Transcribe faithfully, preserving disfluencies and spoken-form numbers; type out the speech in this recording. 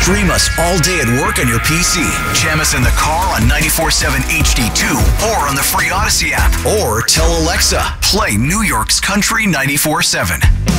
Stream us all day at work on your P C. Jam us in the car on ninety-four seven H D two or on the free Odyssey app. Or tell Alexa, play New York's Country ninety-four seven.